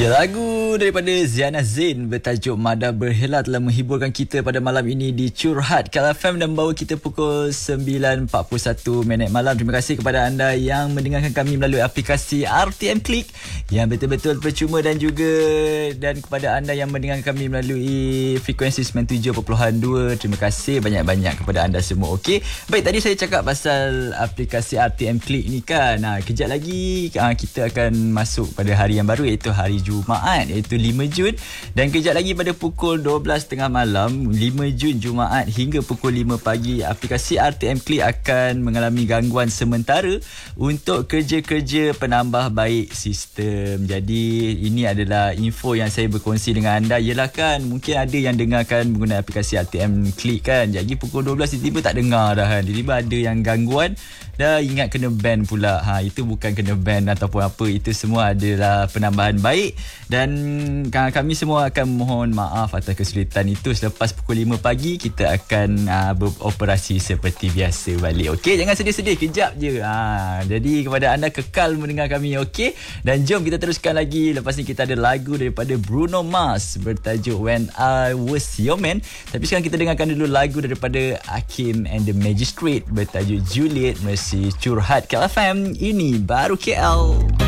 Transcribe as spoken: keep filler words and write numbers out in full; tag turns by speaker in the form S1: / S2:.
S1: Ya, lagu daripada Ziana Zain bertajuk Mada Berhela telah menghiburkan kita pada malam ini di Curhat K L F M dan membawa kita pukul sembilan empat puluh satu minit malam. Terima kasih kepada anda yang mendengarkan kami melalui aplikasi R T M Click yang betul-betul percuma, dan juga dan kepada anda yang mendengarkan kami melalui frekuensi sembilan puluh tujuh perpuluhan dua. Terima kasih banyak-banyak kepada anda semua. Okey, baik, tadi saya cakap pasal aplikasi R T M Click ni kan. Nah, kejap lagi kita akan masuk pada hari yang baru, iaitu hari Jumaat, iaitu lima Jun, dan kejap lagi pada pukul dua belas tiga puluh malam lima Jun Jumaat hingga pukul lima pagi, aplikasi R T M Click akan mengalami gangguan sementara untuk kerja-kerja penambah baik sistem. Jadi ini adalah info yang saya berkongsi dengan anda. Yelah kan, mungkin ada yang dengarkan menggunakan aplikasi R T M Click kan, jadi pukul dua belas tiba-tiba tak dengar dah kan, tiba-tiba ada yang gangguan, dah ingat kena ban pula. Ha, itu bukan kena ban ataupun apa, itu semua adalah penambahan baik, dan kami semua akan mohon maaf atas kesulitan itu. Selepas pukul lima pagi kita akan uh, beroperasi seperti biasa balik. Okey, jangan sedih-sedih, kejap je. Ha, jadi kepada anda kekal mendengar kami, okey? Dan jom kita teruskan lagi. Lepas ni kita ada lagu daripada Bruno Mars bertajuk When I Was Your Man. Tapi sekarang kita dengarkan dulu lagu daripada Hakim and the Magistrate bertajuk Juliet. Masih Curhat K L F M, ini baru K L.